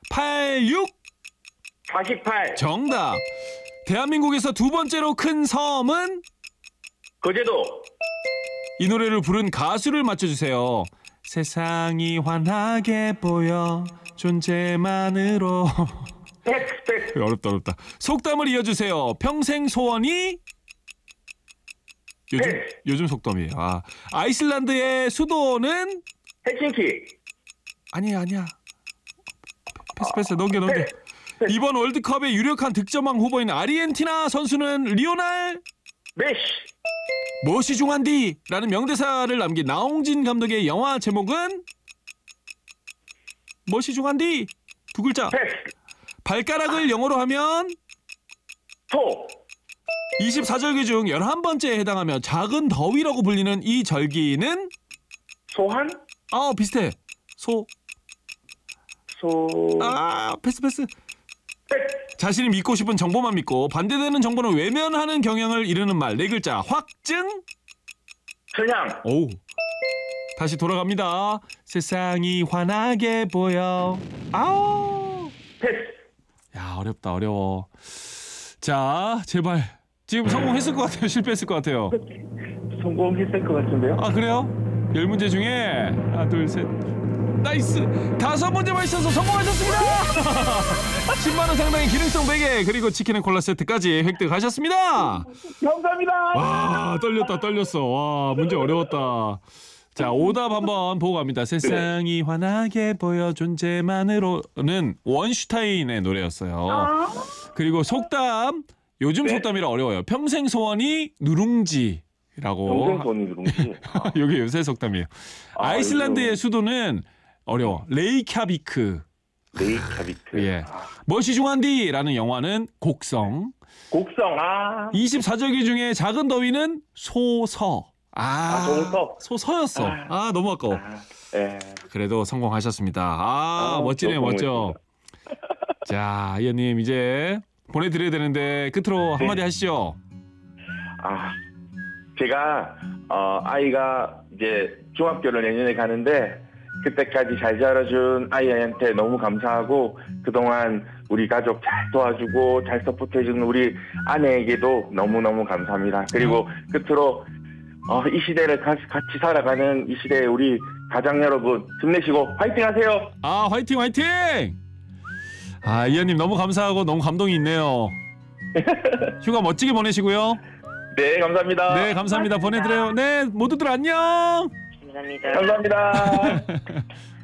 86. 48. 정답. 대한민국에서 두 번째로 큰 섬은? 거제도. 이 노래를 부른 가수를 맞춰주세요. 세상이 환하게 보여 존재만으로. 패스. 어렵다. 속담을 이어주세요. 평생 소원이? 요즘 속담이에요. 아이슬란드의 수도는? 헬싱키. 아니야. 패스. 넘겨. 이번 월드컵의 유력한 득점왕 후보인 아르헨티나 선수는 리오넬 메시. 무엇이 중한디? 라는 명대사를 남긴 나홍진 감독의 영화 제목은? 무엇이 중한디? 두 글자. 패스. 발가락을 영어로 하면? 토. 24절기 중 11번째에 해당하며 작은 더위라고 불리는 이 절기는? 소한. 비슷해. 패스. 패스. 자신이 믿고 싶은 정보만 믿고 반대되는 정보는 외면하는 경향을 이르는 말. 네 글자. 확증? 천양. 오. 다시 돌아갑니다. 세상이 환하게 보여. 아우. 패스. 야, 어려워. 자, 제발. 지금 성공했을 것 같아요? 실패했을 것 같아요? 성공했을 것 같은데요? 그래요? 10문제 중에 하나, 둘, 셋. 나이스! 5문제만 있어서 성공하셨습니다! 10만원 상당의 기능성 베개 그리고 치킨 앤 콜라 세트까지 획득하셨습니다! 감사합니다. 와, 떨렸어. 와, 문제 어려웠다. 자, 오답 한번 보고 갑니다. 세상이 환하게 보여 존재만으로는 원슈타인의 노래였어요. 그리고 속담, 요즘 속담이라 어려워요. 평생 소원이 누룽지라고. 평생 소원이 누룽지. 이게 요새 속담이에요. 아이슬란드의 수도는 어려워. 레이캬비크. 예. 무엇이 중한디라는 영화는 곡성. 24절기 중에 작은 더위는 소서. 소서였어. 너무 아까워. 그래도 성공하셨습니다. 멋지네요, 멋져. 자, 이현님 이제 보내드려야 되는데 끝으로 한마디 하시죠. 제가 아이가 이제 중학교를 내년에 가는데 그때까지 잘 자라준 아이한테 너무 감사하고 그동안 우리 가족 잘 도와주고 잘 서포트해준 우리 아내에게도 너무너무 감사합니다. 그리고 끝으로 이 시대를 같이 살아가는 이 시대에 우리 가장 여러분 힘내시고 화이팅 하세요. 화이팅! 이현님 너무 감사하고 너무 감동이 있네요. 휴가 멋지게 보내시고요. 네, 감사합니다. 네, 감사합니다. 보내드려요. 네, 모두들 안녕. 감사합니다.